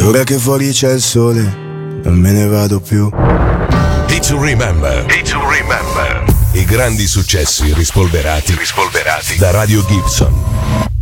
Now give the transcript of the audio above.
ora che fuori c'è il sole, non me ne vado più. Hit to Remember. I grandi successi rispolverati da Radio Gibson.